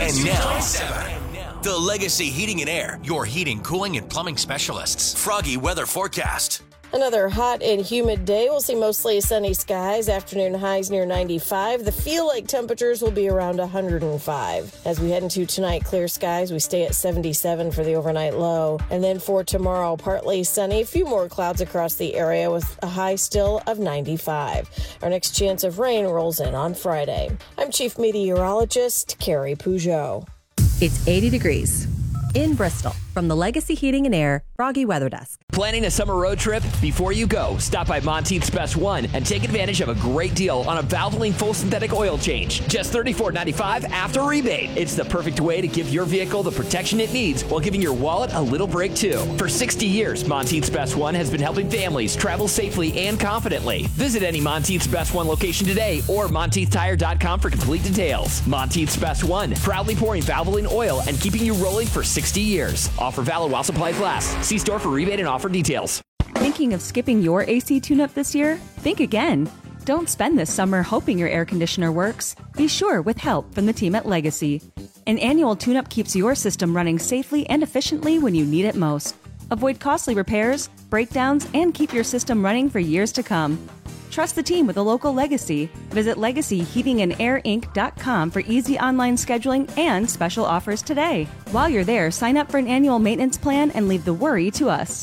And now, the Legacy Heating and Air, your heating, cooling, and plumbing specialists. Froggy weather forecast. Another hot and humid day. We'll see mostly sunny skies. Afternoon highs near 95. The feel-like temperatures will be around 105. As we head into tonight, clear skies. We stay at 77 for the overnight low. And then for tomorrow, partly sunny. A few more clouds across the area with a high still of 95. Our next chance of rain rolls in on Friday. I'm Chief Meteorologist Carrie Peugeot. It's 80 degrees in Bristol. From the Legacy Heating and Air Froggy Weather Desk. Planning a summer road trip? Before you go, stop by Monteith's Best One and take advantage of a great deal on a Valvoline full synthetic oil change. Just $34.95 after rebate. It's the perfect way to give your vehicle the protection it needs while giving your wallet a little break too. For 60 years, Monteith's Best One has been helping families travel safely and confidently. Visit any Monteith's Best One location today or MonteithTire.com for complete details. Monteith's Best One, proudly pouring Valvoline oil and keeping you rolling for 60 years. Offer valid while supplies last. See store for rebate and offer details. Thinking of skipping your AC tune-up this year? Think again. Don't spend this summer hoping your air conditioner works. Be sure with help from the team at Legacy. An annual tune-up keeps your system running safely and efficiently when you need it most. Avoid costly repairs, breakdowns, and keep your system running for years to come. Trust the team with a local Legacy. Visit LegacyHeatingandAirInc.com for easy online scheduling and special offers today. While you're there, sign up for an annual maintenance plan and leave the worry to us.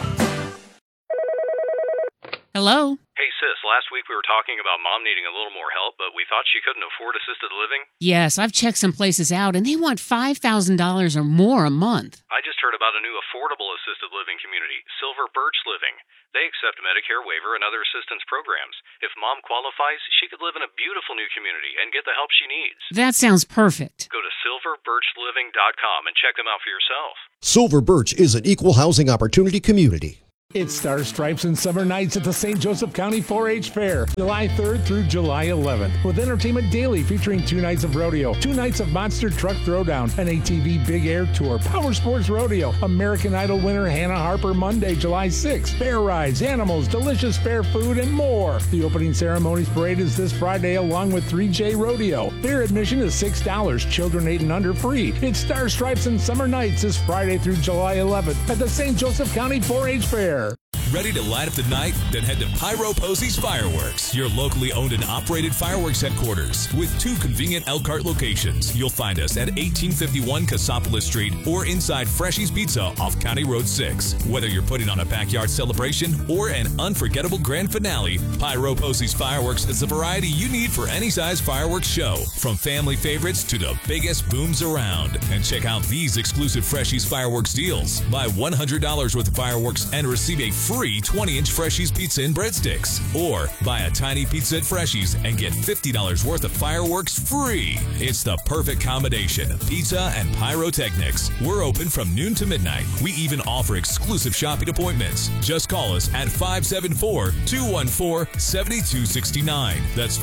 Hello? Hey, sis, last week we were talking about Mom needing a little more help, but we thought she couldn't afford assisted living. Yes, I've checked some places out, and they want $5,000 or more a month. I just heard about a new affordable assisted living community, Silver Birch Living. They accept Medicare waiver and other assistance programs. If Mom qualifies, she could live in a beautiful new community and get the help she needs. That sounds perfect. Go to silverbirchliving.com and check them out for yourself. Silver Birch is an equal housing opportunity community. It's Star Stripes and Summer Nights at the St. Joseph County 4-H Fair, July 3rd through July 11th, with entertainment daily featuring 2 nights of rodeo, 2 nights of Monster Truck Throwdown, an ATV Big Air Tour, Power Sports Rodeo, American Idol winner Hannah Harper Monday, July 6th, fair rides, animals, delicious fair food, and more. The opening ceremonies parade is this Friday along with 3J Rodeo. Fair admission is $6, children 8 and under free. It's Star Stripes and Summer Nights this Friday through July 11th at the St. Joseph County 4-H Fair. Ready to light up the night? Then head to Pyro Posey's Fireworks, your locally owned and operated fireworks headquarters. With 2 convenient Elkhart locations, you'll find us at 1851 Cassopolis Street or inside Freshy's Pizza off County Road 6. Whether you're putting on a backyard celebration or an unforgettable grand finale, Pyro Posey's Fireworks is the variety you need for any size fireworks show, from family favorites to the biggest booms around. And check out these exclusive Freshy's Fireworks deals. Buy $100 worth of fireworks and receive a free 20-inch Freshy's pizza and breadsticks. Or buy a tiny pizza at Freshy's and get $50 worth of fireworks free. It's the perfect combination. Pizza and pyrotechnics. We're open from noon to midnight. We even offer exclusive shopping appointments. Just call us at 574-214-7269. That's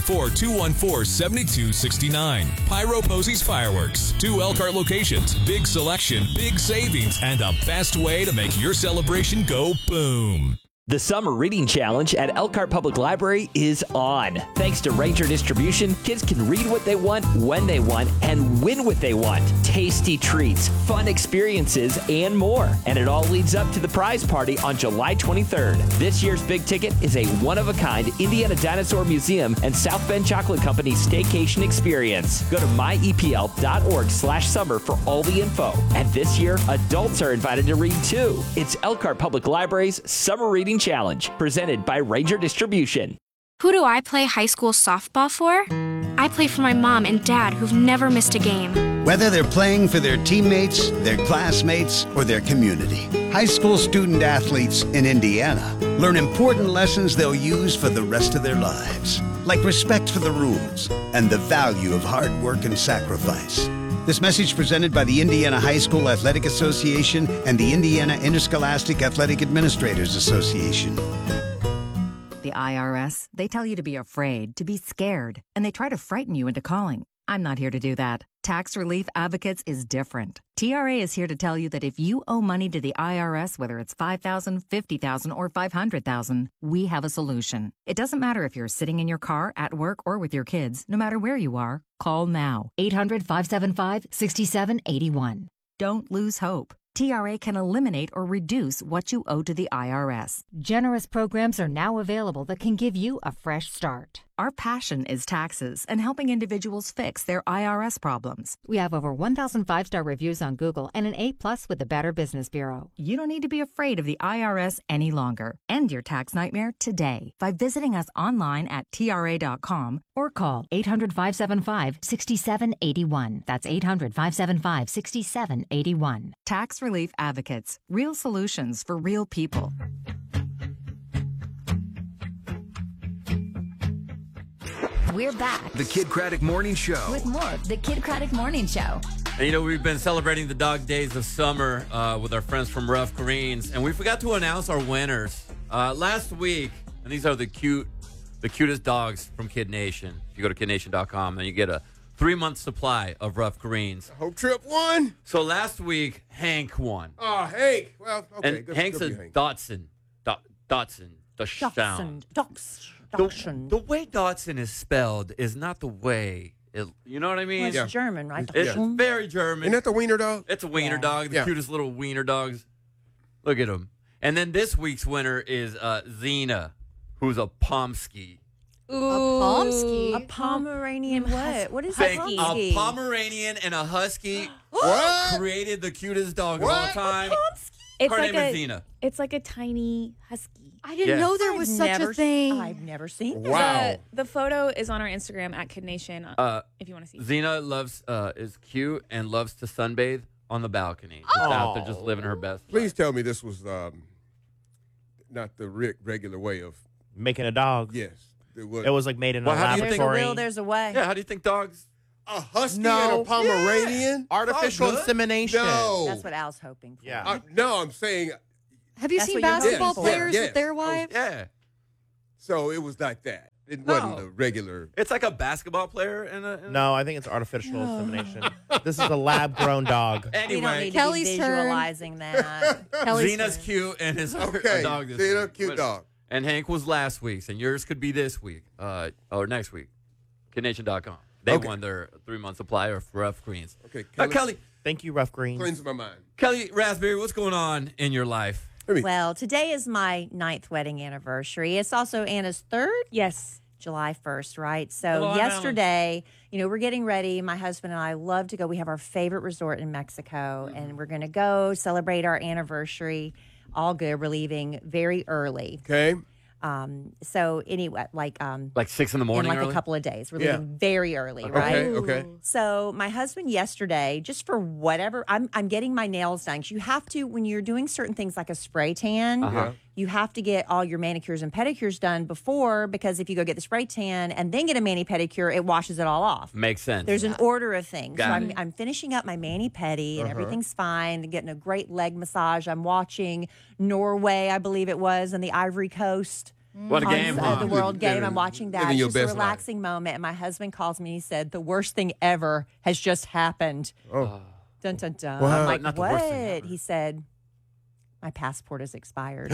574-214-7269. Pyro Posey's Fireworks. 2 Elkhart locations. Big selection, big savings, and the best way to make your celebration go boom. The Summer Reading Challenge at Elkhart Public Library is on. Thanks to Ranger Distribution, kids can read what they want, when they want, and win what they want. Tasty treats, fun experiences, and more. And it all leads up to the prize party on July 23rd. This year's big ticket is a one-of-a-kind Indiana Dinosaur Museum and South Bend Chocolate Company staycation experience. Go to myepl.org/summer for all the info. And this year, adults are invited to read too. It's Elkhart Public Library's Summer Reading Challenge, presented by Ranger Distribution. Who do I play high school softball for? I play for my mom and dad who've never missed a game. Whether they're playing for their teammates, their classmates, or their community, high school student athletes in Indiana learn important lessons they'll use for the rest of their lives, like respect for the rules and the value of hard work and sacrifice. This message presented by the Indiana High School Athletic Association and the Indiana Interscholastic Athletic Administrators Association. The IRS, they tell you to be afraid, to be scared, and they try to frighten you into calling. I'm not here to do that. Tax Relief Advocates is different. TRA is here to tell you that if you owe money to the IRS, whether it's $5,000, $50,000, or $500,000, we have a solution. It doesn't matter if you're sitting in your car, at work, or with your kids. No matter where you are, call now. 800-575-6781. Don't lose hope. TRA can eliminate or reduce what you owe to the IRS. Generous programs are now available that can give you a fresh start. Our passion is taxes and helping individuals fix their IRS problems. We have over 1,000 5-star reviews on Google and an A+ with the Better Business Bureau. You don't need to be afraid of the IRS any longer. End your tax nightmare today by visiting us online at TRA.com or call 800-575-6781. That's 800-575-6781. Tax Relief Advocates. Real solutions for real people. We're back. The Kid Craddock Morning Show. With more of the Kid Craddock Morning Show. And you know, we've been celebrating the dog days of summer with our friends from Rough Greens, and we forgot to announce our winners last week. And these are the cutest dogs from Kid Nation. If you go to kidnation.com, then you get a 3-month supply of Rough Greens. Hope Trip won. So last week, Hank won. Oh, Hank. Well, okay. And Hank's a Dotson. Dotson. The sound. The way Dotson is spelled is not the way you know what I mean? Well, it's German, right? It's very German. Isn't that the wiener dog? It's a wiener dog. The cutest little wiener dogs. Look at him. And then this week's winner is Xena, who's a Pomsky. Ooh. A Pomsky? A Pomeranian what? What is a Pomsky? A Pomeranian and a Husky created the cutest dog of all time. It's Her like name is Xena. It's like a tiny husky. I didn't know there was such a thing. I've never seen that. Wow. The photo is on our Instagram at Kid Nation if you want to see. Xena is cute and loves to sunbathe on the balcony. Just out there just living her best life. Please tell me this was not the regular way of making a dog. Yes. It was like made in a laboratory. There's a will, there's a way. Yeah, how do you think dogs? A husky and a Pomeranian? Yeah. Artificial insemination. No. That's what Al's hoping for. Yeah. No, I'm saying... Have you seen basketball players with their wives? Yeah. So it was like that. It wasn't a regular... It's like a basketball player and a... No, I think it's artificial insemination. This is a lab-grown dog. Anyway. We don't need Kelly's to be visualizing that. Xena's cute and his dog this Xena, week. cute dog. And Hank was last week's, and yours could be this week or next week. KidNation.com. They won their 3-month supply of Rough Greens. Okay, Kelly. Thank you, Rough Greens. Cleanses my mind. Kelly Raspberry, what's going on in your life? Well, today is my 9th wedding anniversary. It's also Anna's 3rd. Yes. July 1st, right? So yesterday, we're getting ready. My husband and I love to go. We have our favorite resort in Mexico, and we're going to go celebrate our anniversary. All good. We're leaving very early. Okay. So anyway, like 6 in the morning, in like early? a couple of days. We're leaving very early, right? Okay. So my husband yesterday, just for whatever, I'm getting my nails done. 'Cause you have to, when you're doing certain things like a spray tan, you have to get all your manicures and pedicures done before, because if you go get the spray tan and then get a mani-pedicure, it washes it all off. Makes sense. There's an order of things. Got So I'm finishing up my mani-pedi and everything's fine, and getting a great leg massage. I'm watching Norway, I believe it was, and the Ivory Coast. What a game, huh? The World Game. I'm watching that. Living your It's just a best relaxing moment. And my husband calls me and he said, the worst thing ever has just happened. Oh. Dun, dun, dun. Wow. I'm like, Not the worst thing what? ever. He said, my passport is expired.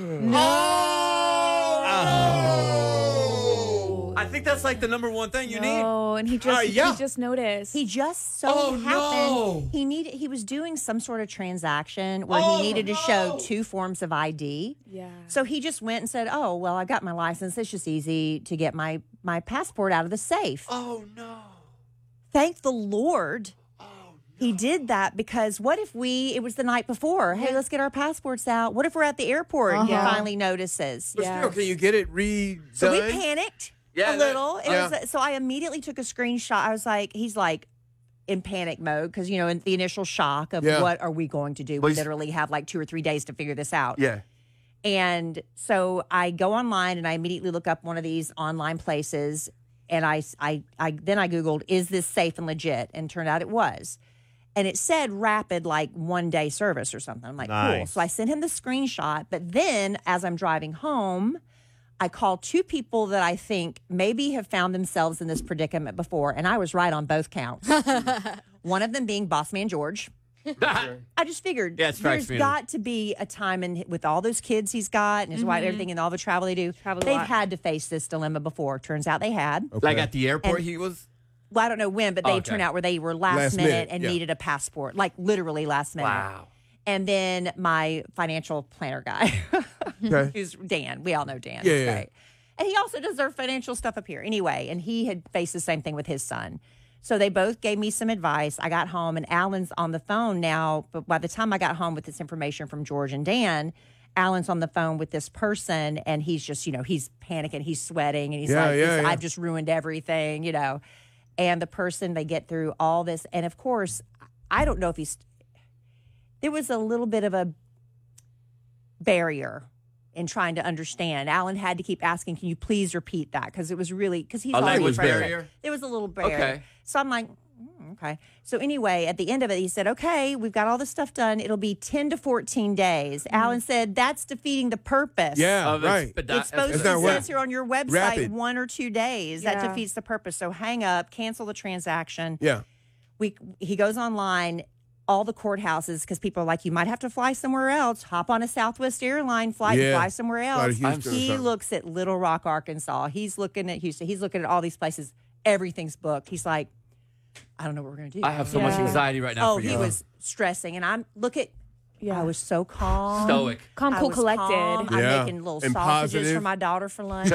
I think that's like the number one thing you need. Oh, and he just noticed. He just so happened he was doing some sort of transaction where he needed to show 2 forms of ID. Yeah. So he just went and said, "Oh, well, I got my license. It's just easy to get my passport out of the safe." Oh no. Thank the Lord. He did that, because what if it was the night before. Hey, let's get our passports out. What if we're at the airport and he finally notices? But still, can you get it redone? So we panicked a little. Yeah. So I immediately took a screenshot. I was like, he's like in panic mode, because, in the initial shock of what are we going to do? We literally have like 2 or 3 days to figure this out. Yeah. And so I go online and I immediately look up one of these online places, and I Googled, is this safe and legit? And turned out it was. And it said rapid, like 1-day service or something. I'm like, cool. So I sent him the screenshot. But then as I'm driving home, I called two people that I think maybe have found themselves in this predicament before, and I was right on both counts. One of them being Boss Man George. I just figured there's got to be a time with all those kids he's got and his wife, everything, and all the travel they do. They've had to face this dilemma before. Turns out they had. Okay. Like at the airport, he was. Well, I don't know when, but they turned out where they were last minute and needed a passport, like literally last minute. Wow. And then my financial planner guy, who's Dan. We all know Dan. Yeah. Right? And he also does our financial stuff up here. Anyway, and he had faced the same thing with his son. So they both gave me some advice. I got home, and Alan's on the phone now. But by the time I got home with this information from George and Dan, Alan's on the phone with this person, and he's just, he's panicking, he's sweating, and he's I've just ruined everything, And the person, they get through all this. And, of course, I don't know if there was a little bit of a barrier in trying to understand. Alan had to keep asking, can you please repeat that? Because it was really, because he's already language barrier. There was a little barrier. Okay. So I'm like, okay. So anyway, at the end of it, he said, okay, we've got all this stuff done. It'll be 10 to 14 days. Alan said, that's defeating the purpose. Yeah, right. It's supposed to, it says here on your website, rapid. 1 or 2 days. That defeats the purpose. So hang up, cancel the transaction. Yeah. He goes online, all the courthouses, because people are like, you might have to fly somewhere else. Hop on a Southwest airline flight and fly somewhere else. He looks at Little Rock, Arkansas. He's looking at Houston. He's looking at all these places. Everything's booked. He's like, I don't know what we're going to do. I have so much anxiety right now for you. He was stressing. And I was so calm. Stoic. Calm, cool, collected. Calm. I'm making little sausages for my daughter for lunch.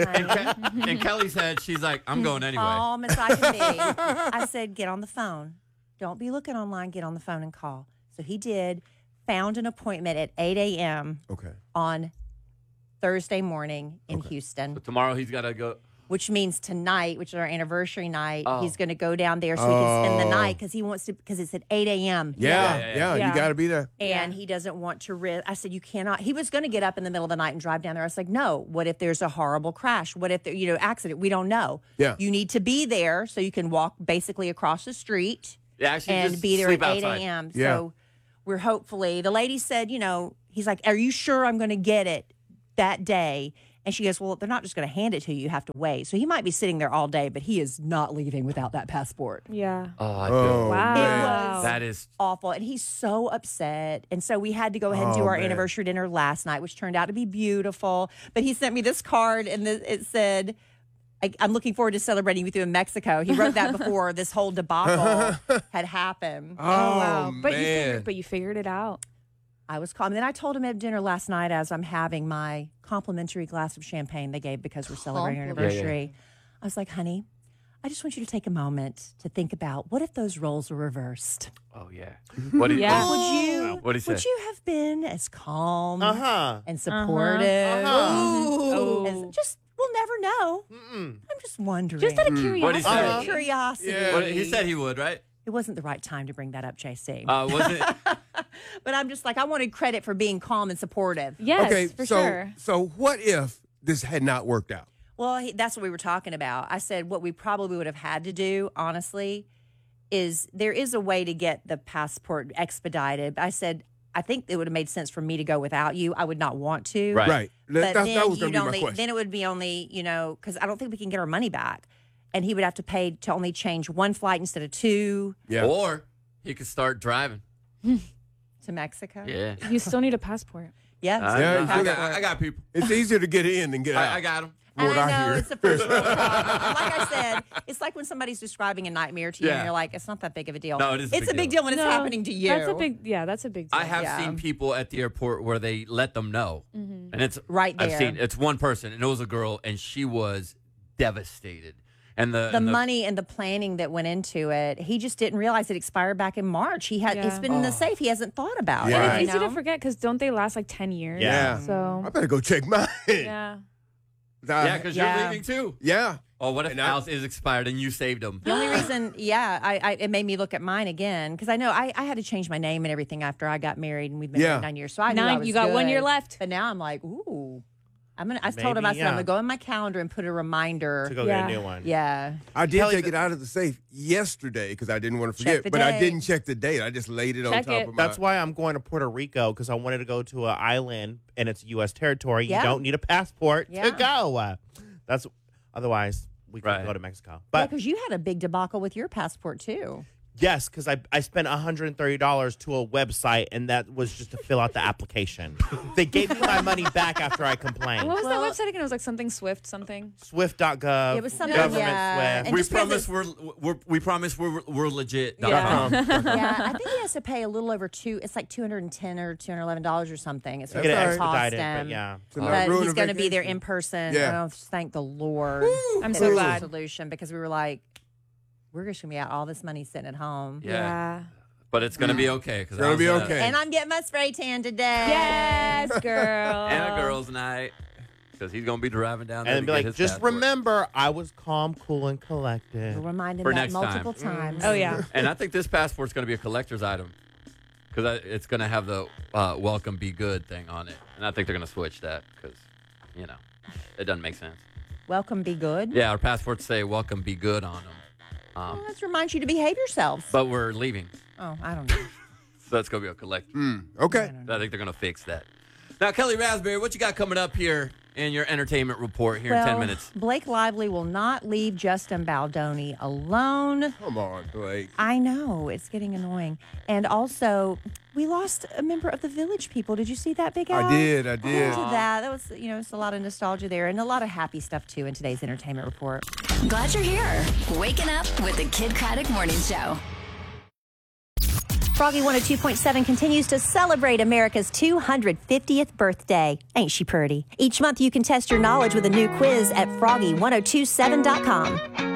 And Kelly said, she's like, I'm going anyway. Calm as I can be. I said, get on the phone. Don't be looking online. Get on the phone and call. So he did. Found an appointment at 8 a.m. on Thursday morning in Houston. So tomorrow he's got to go. Which means tonight, which is our anniversary night, he's going to go down there so he can spend the night because it's at 8 a.m. Yeah. You got to be there. And he doesn't want to risk. I said, you cannot. He was going to get up in the middle of the night and drive down there. I was like, no. What if there's a horrible crash? What if accident? We don't know. Yeah. You need to be there so you can walk basically across the street. And be there at 8 a.m. So we're hopefully, the lady said, he's like, are you sure I'm going to get it that day? And she goes, well, they're not just going to hand it to you. You have to wait. So he might be sitting there all day, but he is not leaving without that passport. Yeah. Oh, I feel wow. It was that is awful. And he's so upset. And so we had to go ahead and do our anniversary dinner last night, which turned out to be beautiful. But he sent me this card, and it said, I'm looking forward to celebrating with you in Mexico. He wrote that before this whole debacle had happened. Oh, wow. man. But you figured it out. I was calm. And then I told him at dinner last night as I'm having my complimentary glass of champagne they gave because we're celebrating our anniversary. I was like, honey, I just want you to take a moment to think about what if those roles were reversed? Oh, yeah. What did he say? Would you have been as calm and supportive? We'll never know. I'm just wondering. Just out of curiosity. Curiosity. Yeah. He said he would, right? It wasn't the right time to bring that up, JC. Was it? But I'm just like, I wanted credit for being calm and supportive. Yes, for sure. So what if this had not worked out? Well, that's what we were talking about. I said what we probably would have had to do, honestly, is there is a way to get the passport expedited. I said, I think it would have made sense for me to go without you. I would not want to. Right. But that was going to be my question. Then it would be only, because I don't think we can get our money back. And he would have to pay to only change one flight instead of two. Yeah. Or he could start driving. To Mexico? Yeah. You still need a passport. Yeah. I got people. It's easier to get in than get out. I got them. And I know it's the first world problem. Like I said, it's like when somebody's describing a nightmare to you and you're like, it's not that big of a deal. No, it is It's a big deal when it's happening to you. That's a big deal. I have seen people at the airport where they let them know. And it's right there. it's one person, and it was a girl, and she was devastated. And the money and the planning that went into it, he just didn't realize it expired back in March. It's been in the safe. He hasn't thought about it. And it's easy to forget because don't they last like 10 years? Yeah. So I better go check mine. Yeah. Because you're leaving too. Yeah. Oh, what if ours is expired and you saved them? The only reason, it made me look at mine again because I know I had to change my name and everything after I got married and we've been married 9 years. So I knew I was you got good. 1 year left. But now I'm like, ooh. I told him, I said, I'm going to go in my calendar and put a reminder. To go get a new one. Yeah. I did take it out of the safe yesterday because I didn't want to forget, but I didn't check the date. I just laid it on top of my... That's why I'm going to Puerto Rico, because I wanted to go to an island, and it's U.S. territory. You don't need a passport to go. Otherwise, we could go to Mexico. But because you had a big debacle with your passport, too. Yes, because I spent $130 to a website, and that was just to fill out the application. They gave me my money back after I complained. What was that website again? It was like something Swift something. Swift.gov. It was something, Government Swift. We promise we're legit. Yeah. I think he has to pay a little over it's like $210 or $211 or something. It's going to cost him. But he's going to be there in person. Yeah. Oh, thank the Lord. I'm so glad. Solution, because we were like, we're just going to be out all this money sitting at home. Yeah. But it's going to be okay. It's going to be okay. And I'm getting my spray tan today. Yes, girl. And a girl's night. Because he's going to be driving down there and be like, just remember, I was calm, cool, and collected. We'll remind him that multiple times. Oh, yeah. And I think this passport's going to be a collector's item. Because it's going to have the welcome, be good thing on it. And I think they're going to switch that because, it doesn't make sense. Welcome, be good? Yeah, our passports say welcome, be good on them. Well, let's remind you to behave yourselves. But we're leaving. Oh, I don't know. So that's going to be a collector. Okay. I think they're going to fix that. Now, Kelly Raspberry, what you got coming up here in your entertainment report here in 10 minutes? Blake Lively will not leave Justin Baldoni alone. Come on, Blake. I know. It's getting annoying. And also, we lost a member of the Village People. Did you see that, Big Al? I did. That was, it's a lot of nostalgia there and a lot of happy stuff, too, in today's entertainment report. Glad you're here. Waking up with the Kid Craddock Morning Show. Froggy 102.7 continues to celebrate America's 250th birthday. Ain't she pretty? Each month you can test your knowledge with a new quiz at froggy1027.com.